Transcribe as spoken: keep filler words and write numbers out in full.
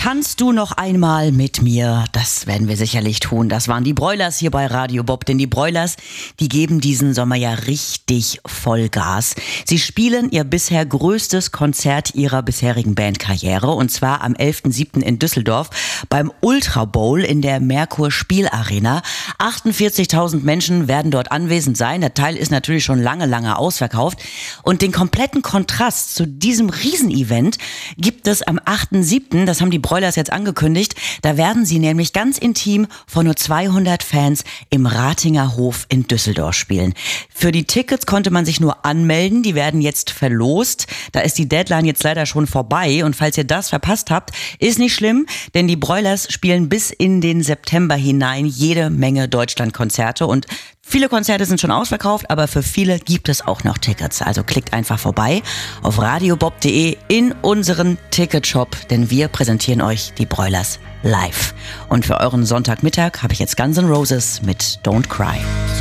Tanzt du noch einmal mit mir? Das werden wir sicherlich tun. Das waren die Broilers hier bei Radio Bob. Denn die Broilers, die geben diesen Sommer ja richtig Vollgas. Sie spielen ihr bisher größtes Konzert ihrer bisherigen Bandkarriere. Und zwar am elften siebten in Düsseldorf beim Ultra Bowl in der Merkur Spielarena. achtundvierzigtausend Menschen werden dort anwesend sein. Der Teil ist natürlich schon lange, lange ausverkauft. Und den kompletten Kontrast zu diesem Riesenevent gibt es am achten siebten Das haben die Broilers jetzt angekündigt. Da werden sie nämlich ganz intim vor nur zweihundert Fans im Ratinger Hof in Düsseldorf spielen. Für die Tickets konnte man sich nur anmelden. Die werden jetzt verlost. Da ist die Deadline jetzt leider schon vorbei. Und falls ihr das verpasst habt, ist nicht schlimm, denn die Broilers spielen bis in den September hinein jede Menge Deutschlandkonzerte. Und viele Konzerte sind schon ausverkauft, aber für viele gibt es auch noch Tickets. Also klickt einfach vorbei auf radiobob punkt de in unseren Ticketshop, denn wir präsentieren euch die Broilers live. Und für euren Sonntagmittag habe ich jetzt Guns N' Roses mit Don't Cry.